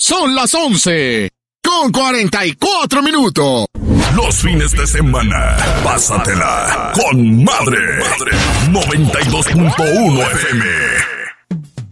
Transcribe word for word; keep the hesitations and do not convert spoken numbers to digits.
Son las once con cuarenta y cuatro minutos. Los fines de semana, pásatela con madre. noventa y dos punto uno F M.